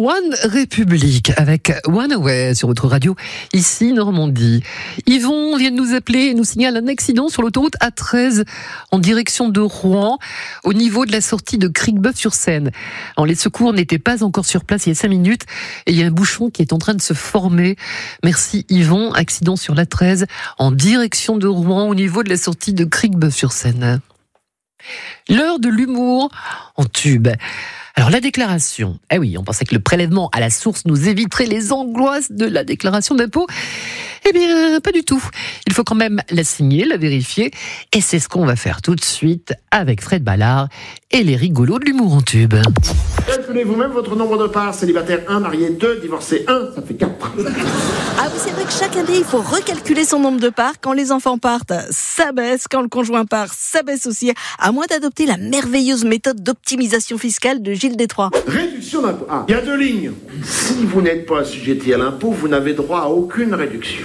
One République avec One Away sur votre radio, ici Normandie. Yvon vient de nous appeler et nous signale un accident sur l'autoroute A13 en direction de Rouen, au niveau de la sortie de Cricbeuf-sur-Seine. Alors, les secours n'étaient pas encore sur place il y a 5 minutes et il y a un bouchon qui est en train de se former. Merci Yvon, accident sur l'A13 en direction de Rouen, au niveau de la sortie de Cricbeuf-sur-Seine. L'heure de l'humour en tube. Alors la déclaration, oui, on pensait que le prélèvement à la source nous éviterait les angoisses de la déclaration d'impôt. Eh bien, pas du tout. Il faut quand même la signer, la vérifier, et c'est ce qu'on va faire tout de suite avec Fred Ballard et les rigolos de l'humour en tube. Calculez vous-même votre nombre de parts. Célibataire 1, marié 2, divorcé 1, ça fait 4. Ah oui, c'est vrai que chaque année, il faut recalculer son nombre de parts. Quand les enfants partent, ça baisse. Quand le conjoint part, ça baisse aussi. À moins d'adopter la merveilleuse méthode d'optimisation fiscale de Gilles Détroit. Réduction d'impôt. Ah, il y a 2 lignes. Si vous n'êtes pas assujetti à l'impôt, vous n'avez droit à aucune réduction.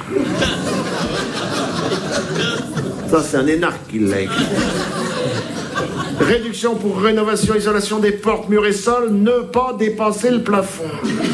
Ça, c'est un énarque qui l'a écrit. Réduction pour rénovation, isolation des portes, murs et sols, ne pas dépasser le plafond.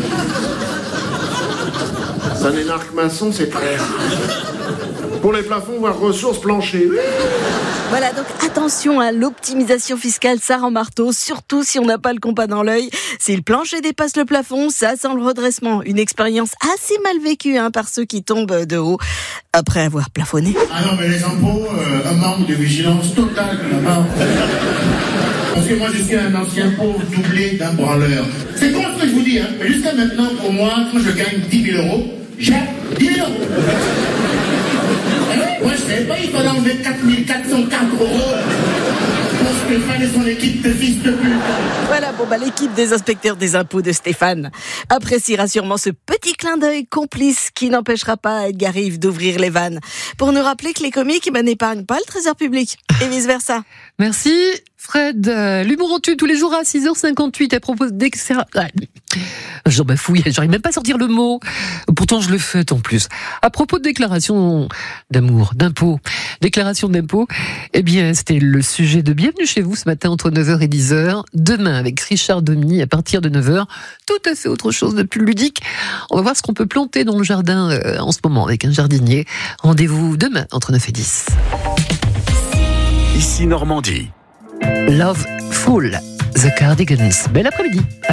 C'est un énarque maçon, c'est très rare. Pour les plafonds, voire ressources, plancher. Voilà, donc attention à l'optimisation fiscale, ça rend marteau, surtout si on n'a pas le compas dans l'œil. Si le plancher dépasse le plafond, ça sent le redressement. Une expérience assez mal vécue par ceux qui tombent de haut après avoir plafonné. Ah non, mais les impôts, un manque de vigilance totale de la part. Parce que moi, je suis un ancien pauvre doublé d'un branleur. C'est con ce que je vous dis, mais jusqu'à maintenant, pour moi, quand je gagne 10 000 euros, j'ai 10 000 euros. Moi, je savais pas, il fallait enlever 4 404 euros pour Stéphane et son équipe de fils de pute. Voilà, l'équipe des inspecteurs des impôts de Stéphane appréciera sûrement ce petit clin d'œil complice qui n'empêchera pas Edgar Rive d'ouvrir les vannes pour nous rappeler que les comiques n'épargnent pas le trésor public et vice-versa. Merci Fred. L'humour en tube tous les jours à 6h58 à propos j'en bafouille, j'arrive même pas à sortir le mot. Pourtant je le fais en plus. À propos de déclaration d'amour, d'impôt, déclaration d'impôt, eh bien c'était le sujet de Bienvenue chez vous ce matin entre 9h et 10h. Demain avec Richard Domy à partir de 9h. Tout à fait autre chose de plus ludique. On va voir ce qu'on peut planter dans le jardin en ce moment avec un jardinier. Rendez-vous demain entre 9 et 10. Ici Normandie. Love Full, The Cardigans. Bel après-midi.